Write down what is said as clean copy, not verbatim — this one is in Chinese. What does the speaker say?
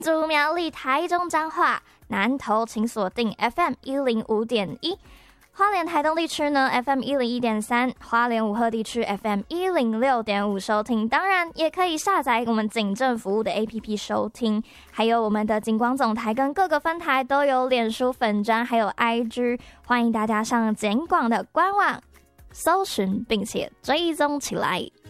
竹苗栗、台中彰化，南投请锁定 FM 105.1。花莲台东地区呢 FM 101.3，花莲武鹤地区 FM 106.5收听，当然也可以下载我们警政服务的 APP 收听，还有我们的警广总台跟各个分台都有脸书粉专还有 IG， 欢迎大家上警广的官网搜寻并且追踪起来。